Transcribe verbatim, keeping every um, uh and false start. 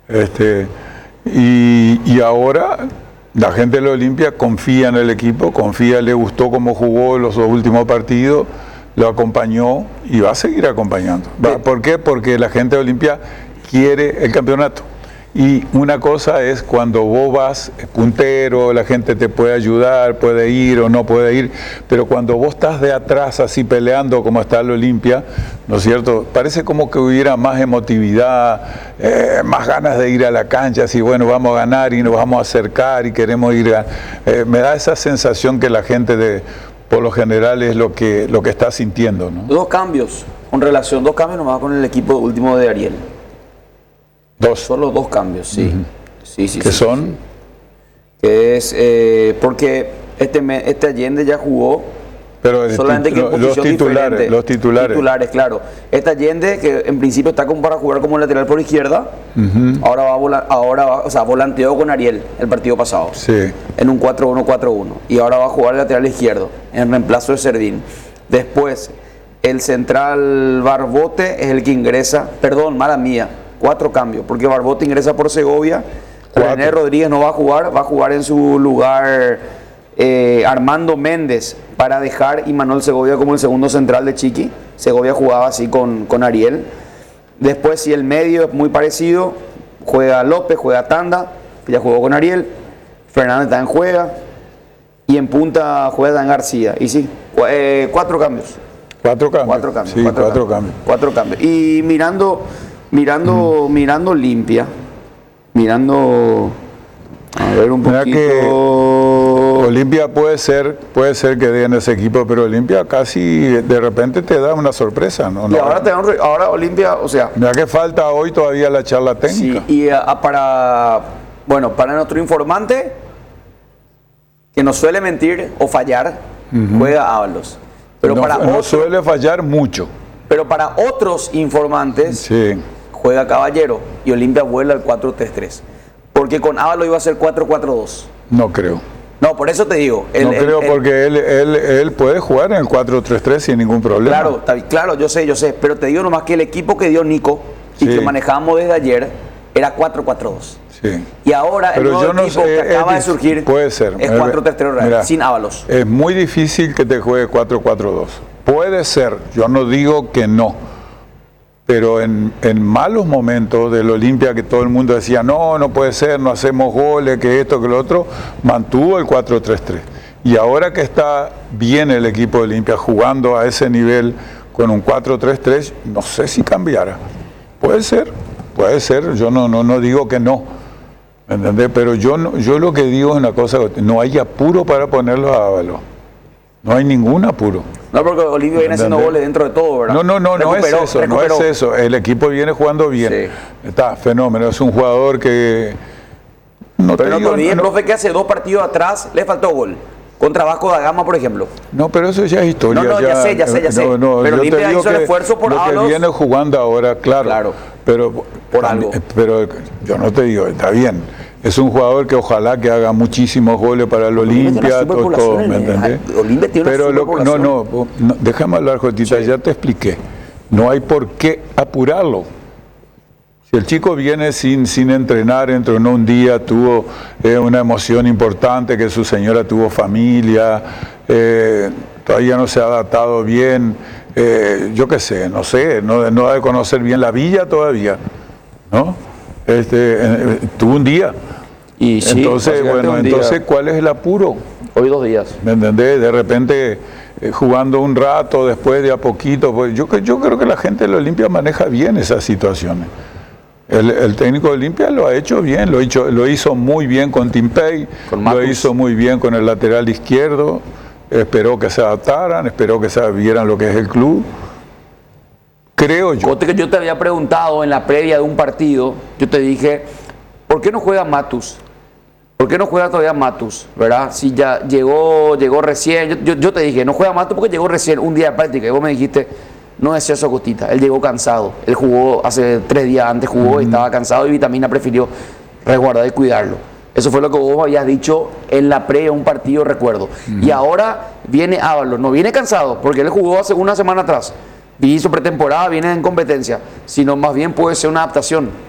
Este, y, y ahora la gente de la Olimpia confía en el equipo, confía, le gustó cómo jugó los dos últimos partidos, lo acompañó y va a seguir acompañando. ¿Va? ¿Por qué? Porque la gente de Olimpia quiere el campeonato. Y una cosa es cuando vos vas puntero, la gente te puede ayudar, puede ir o no puede ir, pero cuando vos estás de atrás así peleando como está el Olimpia, ¿no es cierto? Parece como que hubiera más emotividad, eh, más ganas de ir a la cancha, así bueno, vamos a ganar y nos vamos a acercar y queremos ir a... Eh, me da esa sensación que la gente de, por lo general es lo que, lo que está sintiendo, ¿no? Dos cambios, con relación, dos cambios nomás con el equipo último de Ariel. Dos. Solo dos cambios, sí. Uh-huh. Sí, sí, ¿Qué sí, son? Sí. Que es eh, porque este, este Allende ya jugó, pero solamente que en posición los titulares, diferente. Los titulares. Titulares, claro. Este Allende, que en principio está como para jugar como lateral por izquierda, uh-huh. ahora va a vola, ahora va, o sea, volanteó con Ariel el partido pasado. Sí. En un cuatro uno cuatro uno. Y ahora va a jugar lateral izquierdo, en reemplazo de Serdín. Después, el central Barbote es el que ingresa, perdón, mala mía. Cuatro cambios, porque Barbote ingresa por Segovia, René Rodríguez no va a jugar, va a jugar en su lugar eh, Armando Méndez para dejar Imanol Segovia como el segundo central de Chiqui. Segovia jugaba así con, con Ariel. Después, si el medio es muy parecido, juega López, juega Tanda, que ya jugó con Ariel, Fernández también juega, y en punta juega Dan García. Y sí, eh, cuatro cambios. Cuatro cambios. Cuatro cambios. Sí, cuatro, cuatro cambios, cambios. Cuatro cambios. Y mirando... Mirando, mm. mirando Olimpia, mirando, a ver un Mira poquito. Que Olimpia puede ser, puede ser que dé en ese equipo, pero Olimpia casi de repente te da una sorpresa, ¿no? Y no, ahora te dan, ahora Olimpia, o sea. Mira que falta hoy todavía la charla técnica. Sí, y a, para, bueno, para nuestro informante, que no suele mentir o fallar, uh-huh. juega Ábalos. Pero no, para no otro, suele fallar mucho. Pero para otros informantes. Sí. Juega Caballero y Olimpia vuela al cuatro tres tres. Porque con Ábalos iba a ser cuatro cuatro dos. No creo. No, por eso te digo. El, no el, creo el, porque él, él, él puede jugar en el cuatro tres tres sin ningún problema. Claro, claro, yo sé, yo sé. Pero te digo nomás que el equipo que dio Nico y sí. que manejamos desde ayer era cuatro cuatro dos. Sí. Y ahora pero el nuevo no equipo sé, que acaba es, de surgir puede ser. es cuatro tres tres sin Ábalos. Es muy difícil que te juegue cuatro cuatro dos. Puede ser, yo no digo que no. Pero en, en malos momentos del Olimpia que todo el mundo decía, no, no puede ser, no hacemos goles, que esto, que lo otro, mantuvo el cuatro tres tres. Y ahora que está bien el equipo de Olimpia jugando a ese nivel con un cuatro tres tres, no sé si cambiara. Puede ser, puede ser, yo no, no, no digo que no, ¿me entendés? Pero yo, no, yo lo que digo es una cosa, no hay apuro para ponerlo a Ábalos. No hay ningún apuro. No, porque Olimpia viene haciendo goles dentro de todo, ¿verdad? No, no, no, recuperó, no es eso, recuperó. no es eso. El equipo viene jugando bien. Sí. Está fenómeno, es un jugador que... No pero te no digo, te olvides, no, profe, que hace dos partidos atrás le faltó gol. Contra Vasco da Gama, por ejemplo. No, pero eso ya es historia. No, no, ya, ya sé, ya sé, ya sé. No, no, pero Olimpia hizo el esfuerzo por Ábalos. Lo que viene jugando ahora, claro. Claro. Pero, por algo. Pero yo no te digo, está bien. Es un jugador que ojalá que haga muchísimos goles para el Olimpia, todo, todo, ¿me entendés? Olimpia tiene una Pero lo, no, no, no, déjame hablar, Jotita, sí. Ya te expliqué. No hay por qué apurarlo. Si el chico viene sin, sin entrenar, entrenó un día, tuvo eh, una emoción importante, que su señora tuvo familia, eh, todavía no se ha adaptado bien, eh, yo qué sé, no sé, no, no debe conocer bien la villa todavía, ¿no? Este, eh, tuvo un día. Y sí, entonces, bueno, entonces, ¿cuál es el apuro? Hoy dos días. ¿Me entendés? De repente, eh, jugando un rato, después de a poquito, pues yo, yo creo que la gente de la Olimpia maneja bien esas situaciones. El, el técnico de Olimpia lo ha hecho bien, lo, hecho, lo hizo muy bien con Timpey, lo hizo muy bien con el lateral izquierdo, esperó que se adaptaran, esperó que se vieran lo que es el club. Creo yo. Cote, que yo te había preguntado en la previa de un partido, yo te dije, ¿por qué no juega Matus? ¿Por qué no juega todavía Matus? ¿Verdad? Si ya llegó, llegó recién, yo, yo, yo te dije, no juega Matus porque llegó recién un día de práctica, y vos me dijiste, no es eso, Cotita, él llegó cansado, él jugó hace tres días antes, jugó uh-huh. y estaba cansado y Vitamina prefirió resguardar y cuidarlo. Eso fue lo que vos habías dicho en la previa de un partido, recuerdo. Uh-huh. Y ahora viene Ábalos, no viene cansado, porque él jugó hace una semana atrás, hizo pretemporada, viene en competencia, sino más bien puede ser una adaptación.